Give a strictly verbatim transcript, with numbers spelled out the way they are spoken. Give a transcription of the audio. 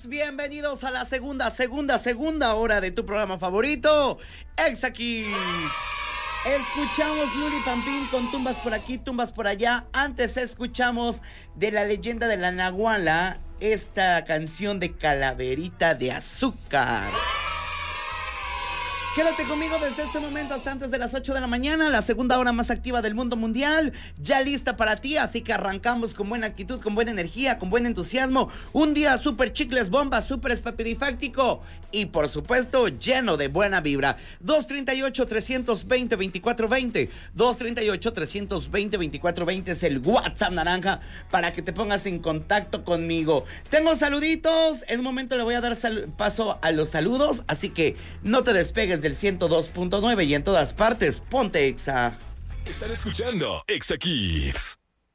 Bienvenidos a la segunda, segunda, segunda hora de tu programa favorito, Exa Kids. Escuchamos Luli Pampín con tumbas por aquí, tumbas por allá. Antes escuchamos de la leyenda de la Nahuala, esta canción de Calaverita de Azúcar. Quédate conmigo desde este momento hasta antes de las ocho de la mañana, la segunda hora más activa del mundo mundial, ya lista para ti, así que arrancamos con buena actitud, con buena energía, con buen entusiasmo, un día súper chicles bombas, súper espapirifáctico y por supuesto lleno de buena vibra. dos treinta y ocho, trescientos veinte, veinticuatro veinte, dos treinta y ocho, trescientos veinte, veinticuatro veinte es el WhatsApp naranja para que te pongas en contacto conmigo. Tengo saluditos, en un momento le voy a dar sal- paso a los saludos, así que no te despegues de el ciento dos punto nueve y en todas partes, ponte Exa. Están escuchando Exa Kids.